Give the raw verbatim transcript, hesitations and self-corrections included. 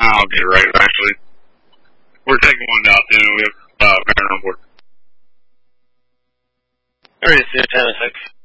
I'll get it right, actually. We're taking one down soon. We have uh, Baron on board. Alright, so ten and six.